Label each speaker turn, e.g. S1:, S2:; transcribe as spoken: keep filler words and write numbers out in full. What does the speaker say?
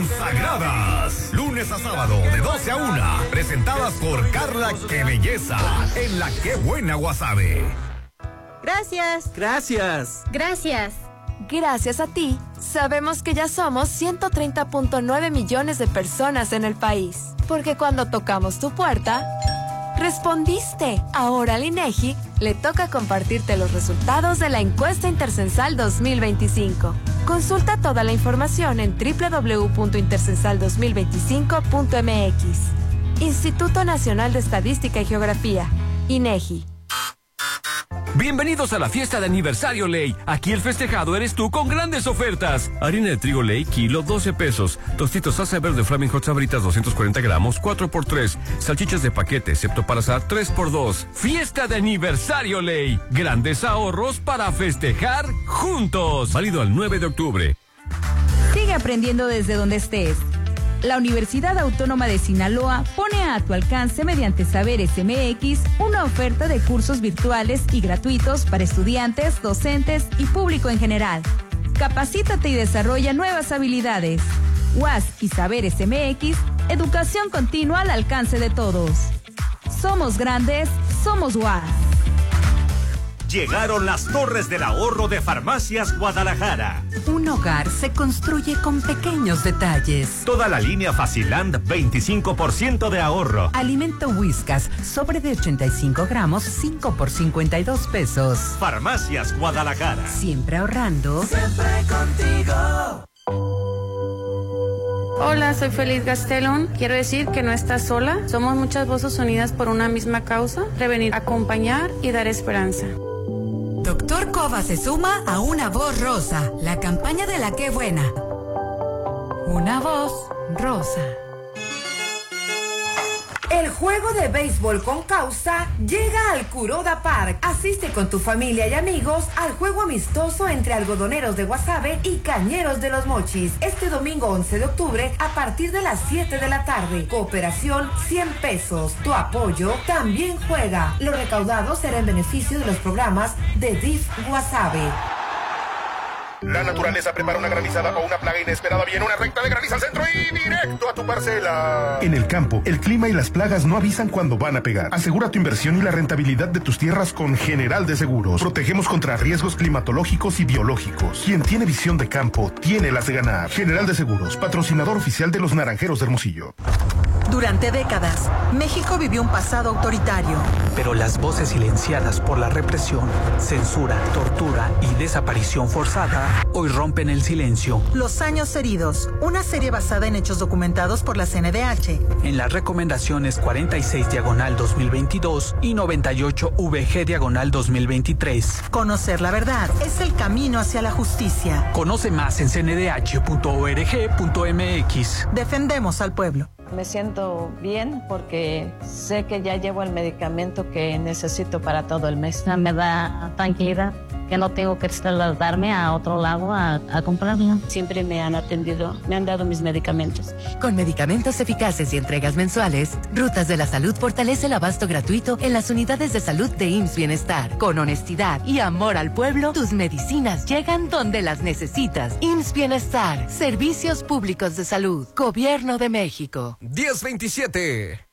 S1: Consagradas. Lunes a sábado de doce a una. Presentadas por Carla Qué Belleza. En la Qué Buena Guasave.
S2: Gracias.
S3: Gracias.
S2: Gracias.
S4: Gracias a ti, sabemos que ya somos ciento treinta punto nueve millones de personas en el país. Porque cuando tocamos tu puerta, respondiste. Ahora al INEGI le toca compartirte los resultados de la encuesta intercensal dos mil veinticinco. Consulta toda la información en doble u doble u doble u punto intercensal dos mil veinticinco punto m x. Instituto Nacional de Estadística y Geografía, INEGI.
S5: Bienvenidos a la fiesta de aniversario Ley. Aquí el festejado eres tú con grandes ofertas. Harina de trigo Ley, kilo, doce pesos. Tostitos salsa verde Flaming Hot Sabritas, doscientos cuarenta gramos, cuatro por tres. Salchichas de paquete, excepto para asar, tres por dos. Fiesta de aniversario Ley. Grandes ahorros para festejar juntos. Válido al nueve de octubre.
S6: Sigue aprendiendo desde donde estés. La Universidad Autónoma de Sinaloa pone a tu alcance mediante Saberes M X una oferta de cursos virtuales y gratuitos para estudiantes, docentes y público en general. Capacítate y desarrolla nuevas habilidades. U A S y Saberes M X, educación continua al alcance de todos. Somos grandes, somos U A S.
S7: Llegaron las Torres del Ahorro de Farmacias Guadalajara.
S8: Un hogar se construye con pequeños detalles.
S7: Toda la línea Faciland, veinticinco por ciento de ahorro.
S8: Alimento Whiskas, sobre de ochenta y cinco gramos, cinco por cincuenta y dos pesos.
S7: Farmacias Guadalajara.
S8: Siempre ahorrando.
S9: Siempre contigo.
S10: Hola, soy Feliz Gastelum. Quiero decir que no estás sola. Somos muchas voces unidas por una misma causa. Prevenir, acompañar y dar esperanza.
S11: Doctor Cova se suma a Una Voz Rosa, la campaña de la Qué Buena. Una voz rosa.
S12: El juego de béisbol con causa llega al Kuroda Park. Asiste con tu familia y amigos al juego amistoso entre Algodoneros de Guasave y Cañeros de los Mochis. Este domingo once de octubre a partir de las siete de la tarde. Cooperación cien pesos. Tu apoyo también juega. Lo recaudado será en beneficio de los programas de D I F Guasave.
S13: La naturaleza prepara una granizada o una plaga inesperada. Viene una recta de granizo al centro y directo a tu parcela.
S14: En el campo, el clima y las plagas no avisan cuando van a pegar. Asegura tu inversión y la rentabilidad de tus tierras con General de Seguros. Protegemos contra riesgos climatológicos y biológicos. Quien tiene visión de campo, tiene las de ganar. General de Seguros, patrocinador oficial de los Naranjeros de Hermosillo.
S15: Durante décadas, México vivió un pasado autoritario.
S16: Pero las voces silenciadas por la represión, censura, tortura y desaparición forzada hoy rompen el silencio.
S15: Los años heridos, una serie basada en hechos documentados por la C N D H.
S16: En las recomendaciones cuarenta y seis diagonal dos mil veintidós y noventa y ocho V G diagonal dos mil veintitrés.
S15: Conocer la verdad es el camino hacia la justicia.
S16: Conoce más en c n d h punto org punto m x.
S15: Defendemos al pueblo.
S17: Me siento bien porque sé que ya llevo el medicamento que necesito para todo el mes.
S18: Me da tranquilidad que no tengo que trasladarme a otro lado a, a comprarlo.
S17: Siempre me han atendido, me han dado mis medicamentos.
S19: Con medicamentos eficaces y entregas mensuales, Rutas de la Salud fortalece el abasto gratuito en las unidades de salud de I M S S Bienestar. Con honestidad y amor al pueblo, tus medicinas llegan donde las necesitas. I M S S Bienestar, Servicios Públicos de Salud, Gobierno de México.
S1: diez veintisiete.